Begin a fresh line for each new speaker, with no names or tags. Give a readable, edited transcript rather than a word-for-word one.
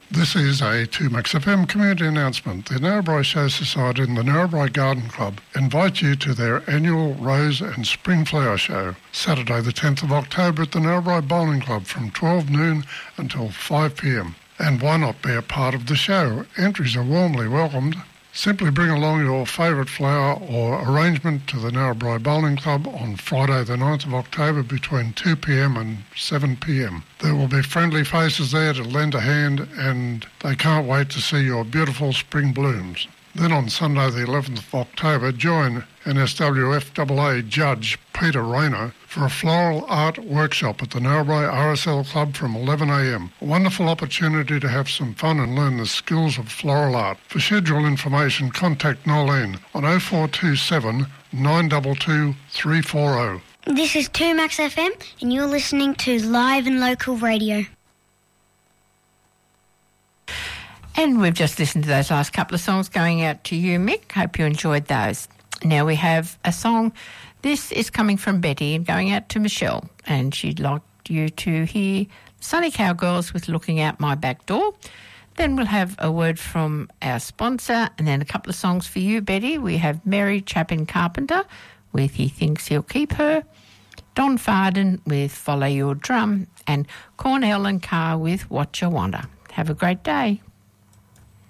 This is a 2Max FM community announcement. The Narrabri Show Society and the Narrabri Garden Club invite you to their annual Rose and Spring Flower Show, Saturday the 10th of October at the Narrabri Bowling Club from 12 noon until 5 p.m. And why not be a part of the show? Entries are warmly welcomed. Simply bring along your favourite flower or arrangement to the Narrabri Bowling Club on Friday the 9th of October between 2 p.m. and 7 p.m. There will be friendly faces there to lend a hand, and they can't wait to see your beautiful spring blooms. Then on Sunday the 11th of October, join NSWFAA Judge Peter Rayner for a floral art workshop at the Narrabri RSL Club from 11 a.m. A wonderful opportunity to have some fun and learn the skills of floral art. For schedule information, contact Nolene on 0427 922 340.
This is 2Max FM and you're listening to Live and Local Radio.
And we've just listened to those last couple of songs going out to you, Mick. Hope you enjoyed those. Now we have a song. This is coming from Betty and going out to Michelle. And she'd like you to hear Sunny Cowgirls with Looking Out My Back Door. Then we'll have a word from our sponsor and then a couple of songs for you, Betty. We have Mary Chapin Carpenter with He Thinks He'll Keep Her, Don Farden with Follow Your Drum, and Cornell and Carr with What You Wonder. Have a great day.